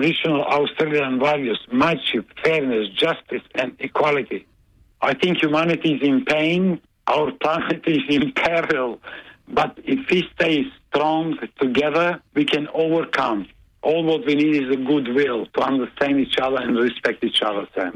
traditional Australian values, mateship, fairness, justice and equality. I think humanity is in pain, our planet is in peril, but if we stay strong together, we can overcome. All what we need is a goodwill to understand each other and respect each other, Sam.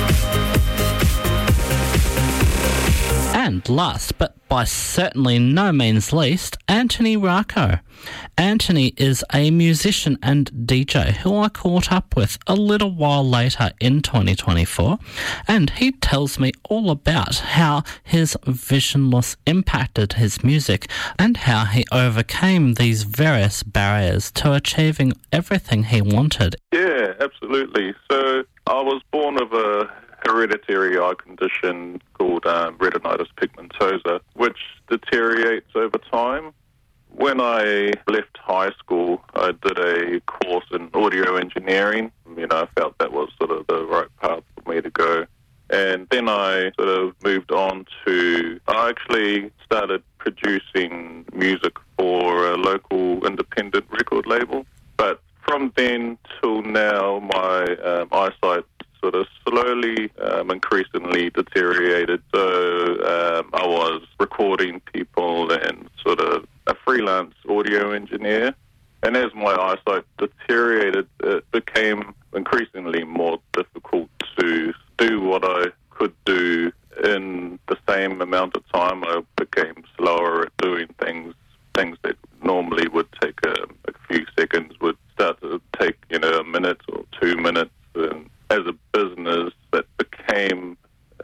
And last, but by certainly no means least, Anthony Rocco. Anthony is a musician and DJ who I caught up with a little while later in 2024, and he tells me all about how his vision loss impacted his music and how he overcame these various barriers to achieving everything he wanted. Yeah, absolutely. So I was born of a hereditary eye condition called retinitis pigmentosa, which deteriorates over time. When I left high school, I did a course in audio engineering. I felt that was sort of the right path for me to go. And then I sort of moved on I actually started producing music for a local independent record label. But from then till now, my eyesight sort of slowly, increasingly deteriorated. So I was recording people and sort of a freelance audio engineer. And as my eyesight deteriorated, it became increasingly more difficult to do what I could do in the same amount of time. I became slower at doing things that normally would take a few seconds would start to take, a minute or 2 minutes. And as a business, that became,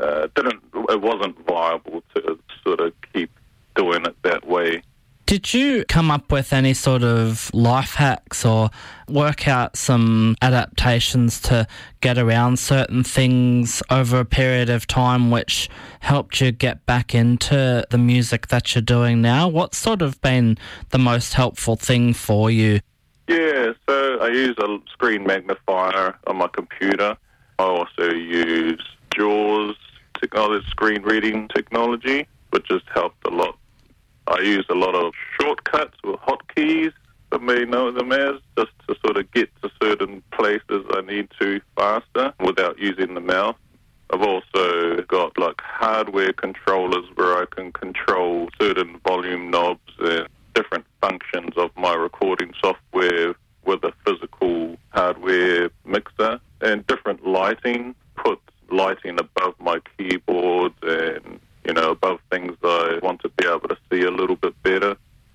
it wasn't viable to sort of keep doing it that way. Did you come up with any sort of life hacks or work out some adaptations to get around certain things over a period of time which helped you get back into the music that you're doing now? What's sort of been the most helpful thing for you? Yeah, so I use a screen magnifier on my computer. I also use JAWS technology, screen reading technology, which has helped a lot. I use a lot of shortcuts with hotkeys, some may know them as, just to sort of get to certain places I need to faster without using the mouse. I've also got like hardware controllers where I can control certain volume knobs and different functions of my recording software with a physical hardware mixer, and different lighting, put lighting above my keyboard and above things I want to be able to see a little bit better.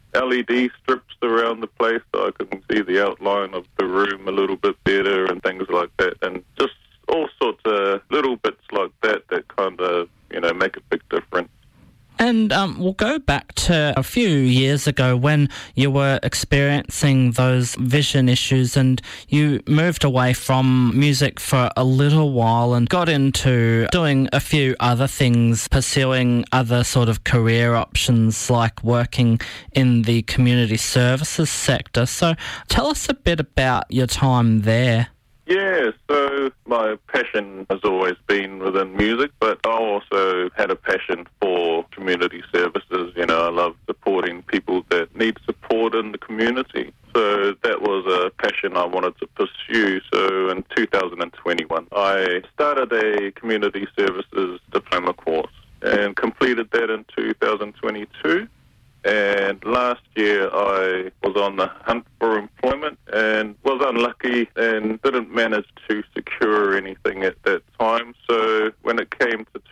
LED strips around the place so I can see the outline of the room a little bit better and things like that. And just all sorts of little bits like that kind of, make a big difference. And we'll go back to a few years ago when you were experiencing those vision issues and you moved away from music for a little while and got into doing a few other things, pursuing other sort of career options like working in the community services sector. So tell us a bit about your time there. Yeah, so my passion has always been within music, but I also had a passion for community services. I love supporting people that need support in the community. So that was a passion I wanted to pursue. So in 2021, I started a community services diploma course and completed that in 2022. And last year I was on the hunt for employment and was unlucky and didn't manage to secure anything at that time. So when it came to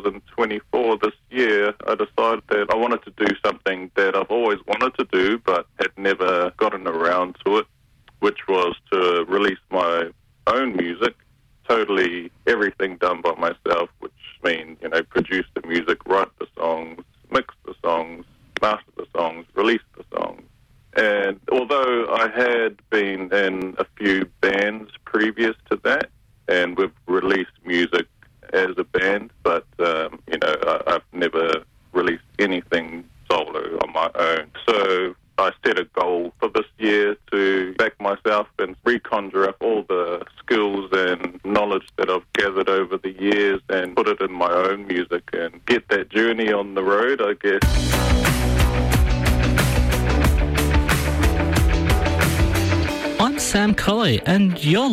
2024 this year, I decided that I wanted to do something that I've always wanted to do but had never gotten around to it, which was to release my own music, totally everything done by myself, which means, produce the music, write the songs, mix the songs, master the songs, release the songs. And although I had been in a few bands previous to that, and we've released music as a band, but, I've never released anything solo on my own. So I set a goal for this year to back myself and reconjure up all the skills and knowledge that I've gathered over the years and put it in my own music and get that journey on the road, I guess. I'm Sam Colley, and you're